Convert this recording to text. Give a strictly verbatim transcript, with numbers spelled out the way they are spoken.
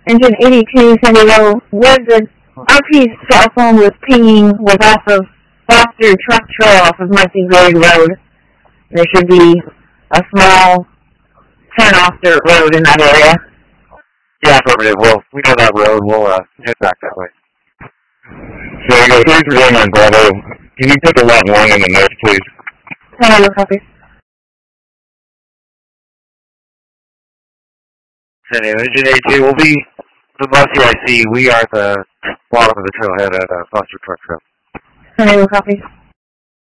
Engine eighty-two, San Diego, where the R P's cell phone was pinging was off of Foster Truck Trail off of Murphy Road. There should be a small turn off dirt road in that area. Yeah, affirmative. Well, we know that road. We'll uh, head back that way. So, you go three three one on Bravo. Can you put the lot one in the notes, please? San Diego, copy. San Diego, Engine eighty-two will be the Muskie I C. We are at the bottom of the trailhead at uh, Foster Truck Trail. San Diego, copy.